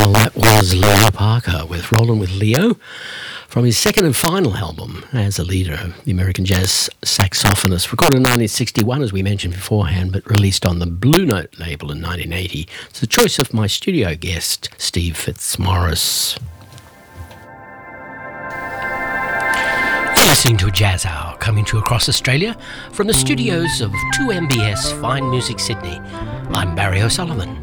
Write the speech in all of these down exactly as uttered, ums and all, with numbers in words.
Well, that was Leo Parker with Rollin' with Leo from his second and final album as a leader of the American jazz saxophonist, recorded in nineteen sixty-one, as we mentioned beforehand, but released on the Blue Note label in nineteen eighty. It's the choice of my studio guest, Steve Fitzmaurice. You're listening to a Jazz Hour coming to you across Australia from the studios of two M B S Fine Music Sydney. I'm Barry O'Sullivan.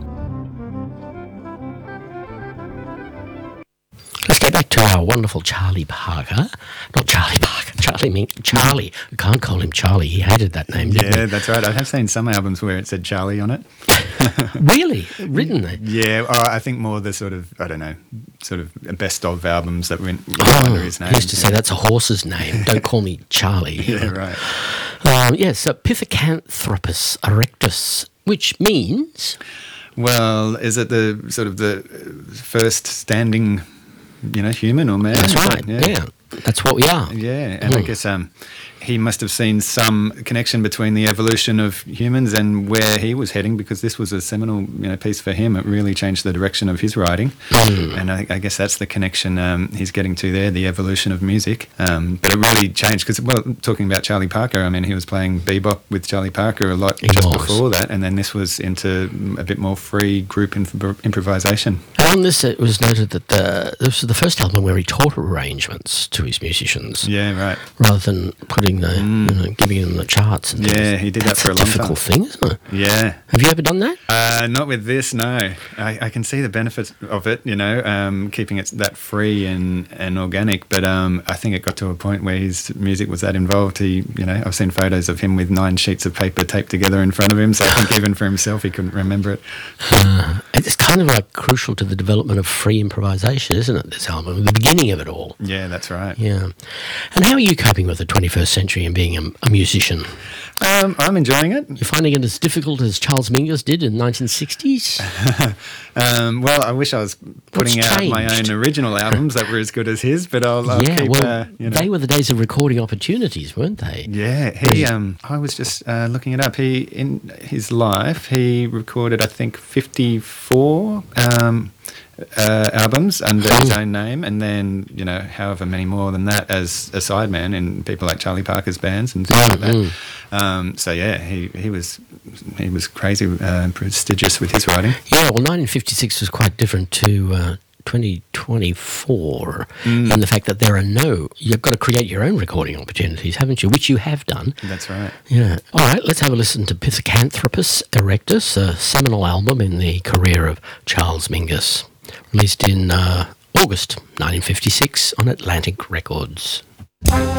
Let's get back to our wonderful Charlie Parker. Not Charlie Parker, Charlie mean Charlie. I can't call him Charlie. He hated that name, didn't Yeah, he? that's right. I have seen some albums where it said Charlie on it. Really? Written there? Yeah, or I think more the sort of, I don't know, sort of best of albums that went Oh, under his name. he used to say that's a horse's name. Don't call me Charlie. Yeah, right. Um, yeah, so Pithecanthropus erectus, which means... Well, is it the sort of the first standing, you know, human or man? That's right, yeah. yeah. That's what we are. Yeah, and mm. I guess um, he must have seen some connection between the evolution of humans and where he was heading, because this was a seminal, you know, piece for him. It really changed the direction of his writing, mm. and I, I guess that's the connection um, he's getting to there, the evolution of music. Um, but it really changed because, well, talking about Charlie Parker, I mean, he was playing bebop with Charlie Parker a lot he just was. before that, and then this was into a bit more free group imp- improvisation. And on this, it was noted that the, this was the first album where he taught arrangements to his musicians. Yeah, right. Rather than putting the, mm. you know, giving them the charts. And yeah, things. he did That's that for a, a long difficult time. thing, isn't it? Yeah. Have you ever done that? Uh, not with this, no. I, I can see the benefits of it, you know, um, keeping it that free and, and organic. But um, I think it got to a point where his music was that involved. He, you know, I've seen photos of him with nine sheets of paper taped together in front of him. So I think even for himself, he couldn't remember it. Uh, it's kind of like crucial to the development of free improvisation, isn't it? This album, the beginning of it all. Yeah, that's right. Yeah. And how are you coping with the twenty-first century and being a, a musician? Um, I'm enjoying it. You're finding it as difficult as Charles Mingus did in the nineteen sixties? um, well, I wish I was putting What's out changed? my own original albums that were as good as his, but I'll, I'll yeah, keep, well, uh, you know. they were the days of recording opportunities, weren't they? Yeah, he. Um, I was just uh, looking it up. He, in his life, he recorded, I think, fifty-four um, uh, albums under his own name, and then, you know, however many more than that as a sideman in people like Charlie Parker's bands and things Mm-hmm. like that. Um, so yeah, he, he was he was crazy uh, prestigious with his writing. Yeah, well, nineteen fifty-six was quite different to uh, twenty twenty-four Mm. in the fact that there are no... You've got to create your own recording opportunities, haven't you? Which you have done. That's right. Yeah. All right, let's have a listen to Pithecanthropus erectus, a seminal album in the career of Charles Mingus, released in uh, August nineteen fifty-six on Atlantic Records.